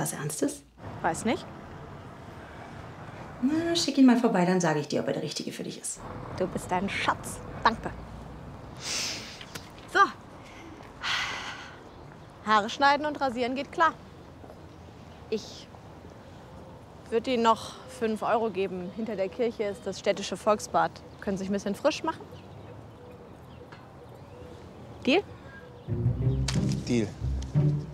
was Ernstes? Weiß nicht. Na, schick ihn mal vorbei, dann sage ich dir, ob er der Richtige für dich ist. Du bist ein Schatz. Danke. So. Haare schneiden und rasieren geht klar. Ich würde Ihnen noch 5 € geben. Hinter der Kirche ist das städtische Volksbad. Können Sie sich ein bisschen frisch machen? Deal? Deal.